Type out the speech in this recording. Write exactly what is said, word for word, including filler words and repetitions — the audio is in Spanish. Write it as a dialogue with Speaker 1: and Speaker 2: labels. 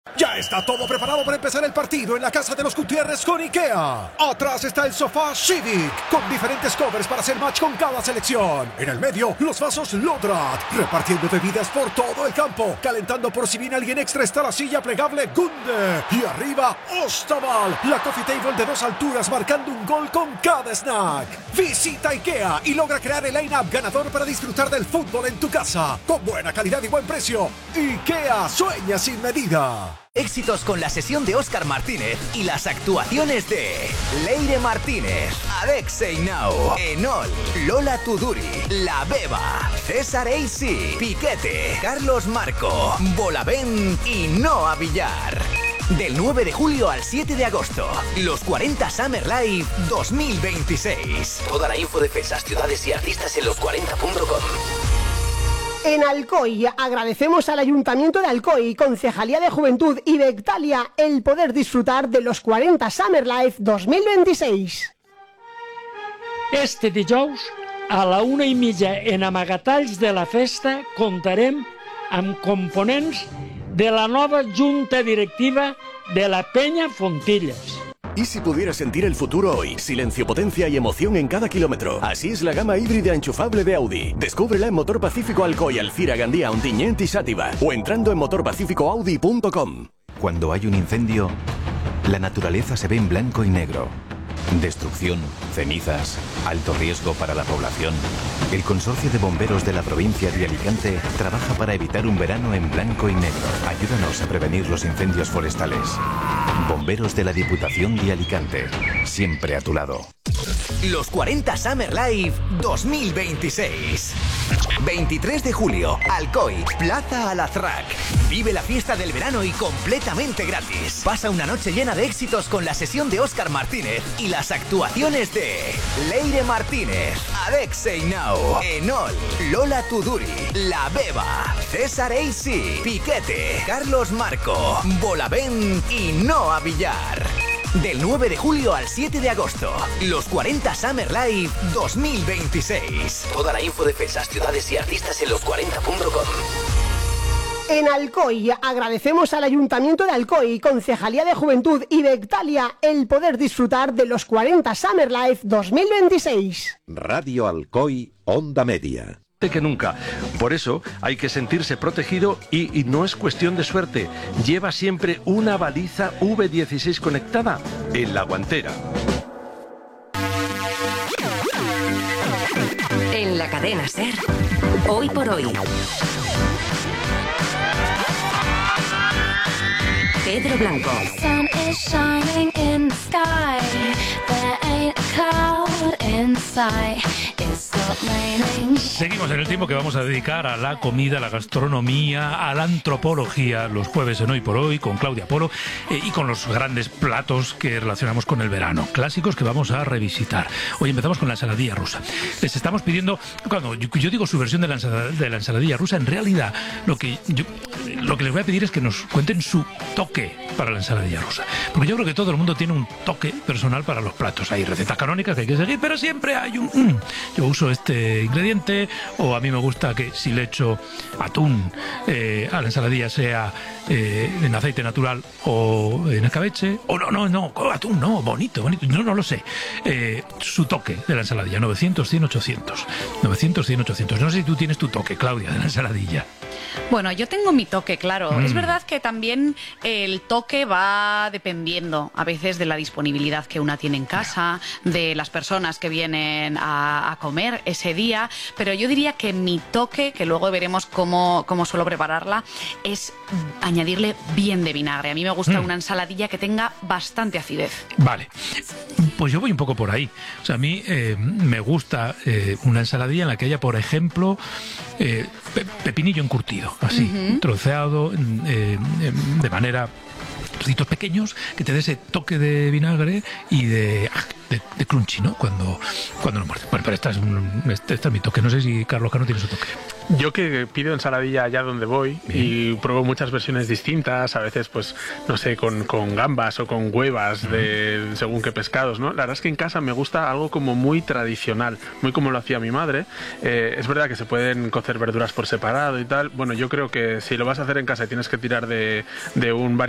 Speaker 1: Ya está todo preparado para empezar el partido en la casa de los Gutiérrez con IKEA. Atrás está el sofá Civic, con diferentes covers para hacer match con cada selección. En el medio, los vasos Lodrat, repartiendo bebidas por todo el campo. Calentando por si viene alguien extra está la silla plegable Gunde. Y arriba, Ostaval, la coffee table de dos alturas marcando un gol con cada snack. Visita IKEA y logra crear el line-up ganador para disfrutar del fútbol en tu casa. Con buena calidad y buen precio. IKEA sueña sin medida.
Speaker 2: Éxitos con la sesión de Óscar Martínez y las actuaciones de Leire Martínez, Alex Einau, Enol, Lola Tuduri, La Beba, César Eisi, Piquete, Carlos Marco, Bolavent y Noa Villar. Del nueve de julio al siete de agosto, los cuarenta Summer Live dos mil veintiséis. Toda la info de fechas, ciudades y artistas en los cuarenta punto com.
Speaker 3: En Alcoy agradecemos al Ayuntamiento de Alcoy, Concejalía de Juventud y Bectalia el poder disfrutar de los cuarenta Summer Live dos mil veintiséis.
Speaker 4: Este dijous, a la una i mitja en Amagatalls de la Festa, contarem amb components de la nova Junta Directiva de la Peña Fontillas.
Speaker 5: ¿Y si pudieras sentir el futuro hoy? Silencio, potencia y emoción en cada kilómetro. Así es la gama híbrida enchufable de Audi. Descúbrela en Motor Pacífico Alcoy, Alcira, Gandía, Ontinyent y Xàtiva. O entrando en motor pacífico audi punto com.
Speaker 6: Cuando hay un incendio, la naturaleza se ve en blanco y negro. Destrucción, cenizas, alto riesgo para la población. El Consorcio de Bomberos de la provincia de Alicante trabaja para evitar un verano en blanco y negro. Ayúdanos a prevenir los incendios forestales. Bomberos de la Diputación de Alicante, siempre a tu lado.
Speaker 2: Los cuarenta Summer Live dos mil veintiséis. veintitrés de julio, Alcoy, Plaza Alazrac. Vive la fiesta del verano y completamente gratis. Pasa una noche llena de éxitos con la sesión de Óscar Martínez y las actuaciones de Leire Martínez, Alex Einau, Enol, Lola Tuduri, La Beba, César Eisi, Piquete, Carlos Marco, Bolavent y Noa Villar. Del nueve de julio al siete de agosto, los cuarenta Summer Live dos mil veintiséis. Toda la info de fechas, ciudades y artistas en los cuarenta punto com.
Speaker 3: En Alcoy agradecemos al Ayuntamiento de Alcoy, Concejalía de Juventud y Bectalia el poder disfrutar de los cuarenta Summer Live dos mil veintiséis.
Speaker 7: Radio Alcoy, Onda Media.
Speaker 8: Que nunca. Por eso hay que sentirse protegido y, y no es cuestión de suerte. Lleva siempre una baliza V dieciséis conectada en la guantera.
Speaker 9: En la cadena SER, hoy por hoy. Pedro Blanco.
Speaker 10: Sun is shining in the sky. There ain't a cloud in sight.
Speaker 11: Seguimos en el tiempo que vamos a dedicar a la comida, a la gastronomía, a la antropología, los jueves en Hoy por Hoy, con Claudia Polo, eh, y con los grandes platos que relacionamos con el verano, clásicos que vamos a revisitar. Hoy empezamos con la ensaladilla rusa. Les estamos pidiendo, cuando yo, yo digo su versión de la, ensalada, de la ensaladilla rusa, en realidad lo que, yo, lo que les voy a pedir es que nos cuenten su toque para la ensaladilla rusa. Porque yo creo que todo el mundo tiene un toque personal para los platos. Hay recetas canónicas que hay que seguir, pero siempre hay un... Mm, yo uso este ingrediente, o a mí me gusta que si le echo atún eh, a la ensaladilla sea eh, en aceite natural o en escabeche, o no, no, no, atún no, bonito, bonito, no, no lo sé. Eh, su toque de la ensaladilla, novecientos, cien, ochocientos. novecientos, cien, ochocientos. No sé si tú tienes tu toque, Claudia, de la ensaladilla.
Speaker 12: Bueno, yo tengo mi toque, claro.
Speaker 11: Mm.
Speaker 12: Es verdad que también el toque va dependiendo a veces de la disponibilidad que una tiene en casa, de las personas que vienen a, a comer ese día, pero yo diría que mi toque, que luego veremos cómo, cómo suelo prepararla, es añadirle bien de vinagre. A mí me gusta mm. una ensaladilla que tenga bastante acidez.
Speaker 11: Vale, pues yo voy un poco por ahí. O sea, a mí eh, me gusta eh, una ensaladilla en la que haya, por ejemplo, eh, pe pepinillo encurtido, así, uh-huh. troceado eh, de manera... trocitos pequeños, que te dé ese toque de vinagre y de, de, de crunchy, ¿no? Cuando, cuando lo muerdes. Bueno, pero esta es, un, este, este es mi toque. No sé si Carlos Cano tiene su toque.
Speaker 13: Yo que pido ensaladilla allá donde voy Bien. y pruebo muchas versiones distintas, a veces pues no sé, con, con gambas o con huevas de según qué pescados, ¿no? La verdad es que en casa me gusta algo como muy tradicional, muy como lo hacía mi madre. Eh, es verdad que se pueden cocer verduras por separado y tal. Bueno, yo creo que si lo vas a hacer en casa y tienes que tirar de, de un